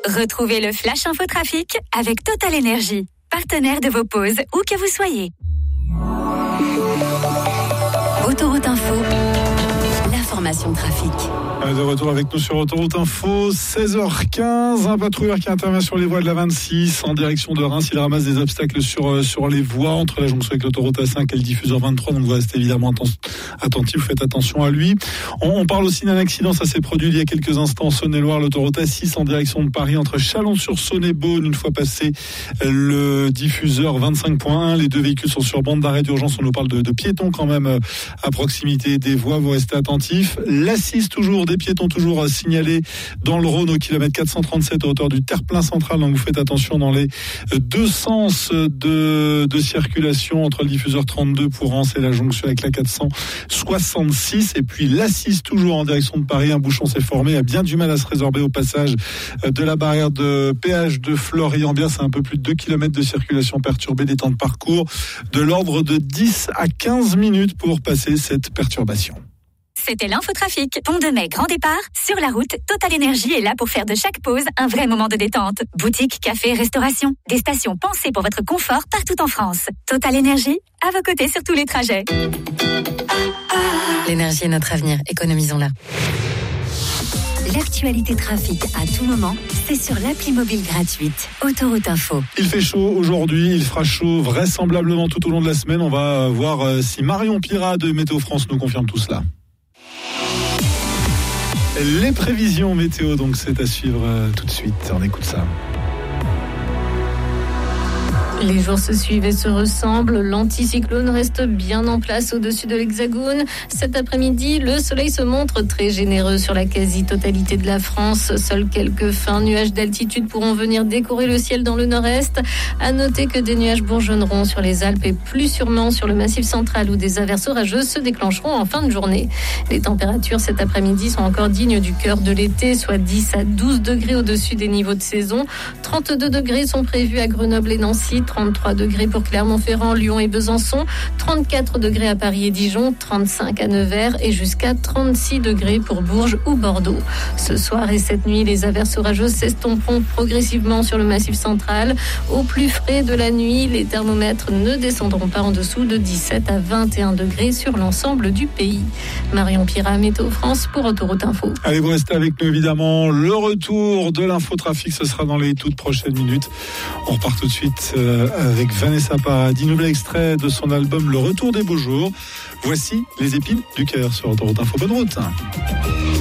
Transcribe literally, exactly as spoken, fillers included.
Retrouvez le Flash Info Trafic avec Total Énergie, partenaire de vos pauses, où que vous soyez. Autoroute Info, l'information trafic. De retour avec nous sur Autoroute Info, seize heures quinze, un patrouilleur qui intervient sur les voies de la vingt-six en direction de Reims. Il ramasse des obstacles sur, sur les voies entre la jonction avec l'autoroute A cinq et le diffuseur vingt-trois, donc vous restez évidemment attentif, vous faites attention à lui. On, on parle aussi d'un accident, ça s'est produit il y a quelques instants en Saône-et-Loire, l'autoroute A six en direction de Paris entre Chalon-sur-Saône et Beaune. Une fois passé le diffuseur vingt-cinq point un, les deux véhicules sont sur bande d'arrêt d'urgence. On nous parle de, de piétons quand même à proximité des voies, vous restez attentifs. L'A six toujours, des piétons toujours signalés dans le Rhône au kilomètre quatre cent trente-sept à hauteur du terre-plein central, donc vous faites attention dans les deux sens de, de circulation entre le diffuseur trente-deux pour Reims et la jonction avec la quatre cent soixante-six. Et puis l'A six toujours en direction de Paris, un bouchon s'est formé, a bien du mal à se résorber au passage de la barrière de péage de Florian-Bière. C'est un peu plus de deux kilomètres de circulation perturbée, des temps de parcours de l'ordre de dix à quinze minutes pour passer cette perturbation. C'était l'infotrafic. Pont de Mai, grand départ. Sur la route, Total Énergie est là pour faire de chaque pause un vrai moment de détente. Boutique, café, restauration. Des stations pensées pour votre confort partout en France. Total Énergie, à vos côtés sur tous les trajets. L'énergie est notre avenir. Économisons-la. L'actualité trafic à tout moment, c'est sur l'appli mobile gratuite Autoroute Info. Il fait chaud aujourd'hui, il fera chaud vraisemblablement tout au long de la semaine. On va voir si Marion Pirat de Météo France nous confirme tout cela. Les prévisions météo, donc c'est à suivre euh, tout de suite. On écoute ça. Les jours se suivent et se ressemblent. L'anticyclone reste bien en place au-dessus de l'Hexagone. Cet après-midi, le soleil se montre très généreux sur la quasi-totalité de la France. Seuls quelques fins nuages d'altitude pourront venir décorer le ciel dans le nord-est. À noter que des nuages bourgeonneront sur les Alpes et plus sûrement sur le Massif central où des averses orageuses se déclencheront en fin de journée. Les températures cet après-midi sont encore dignes du cœur de l'été, soit dix à douze degrés au-dessus des niveaux de saison. trente-deux degrés sont prévus à Grenoble et Nancy, trente-trois degrés pour Clermont-Ferrand, Lyon et Besançon, trente-quatre degrés à Paris et Dijon, trente-cinq à Nevers et jusqu'à trente-six degrés pour Bourges ou Bordeaux. Ce soir et cette nuit, les averses orageuses s'estomperont progressivement sur le Massif central. Au plus frais de la nuit, les thermomètres ne descendront pas en dessous de dix-sept à vingt et un degrés sur l'ensemble du pays. Marion Pirat, Météo France pour Autoroute Info. Allez, vous restez avec nous évidemment. Le retour de l'infotrafic, ce sera dans les toutes prochaines minutes. On repart tout de suite euh, avec Vanessa Paradis, nouvel extrait de son album Le Retour des Beaux Jours. Voici Les Épines du Cœur sur Autoroute Info. Bonne route.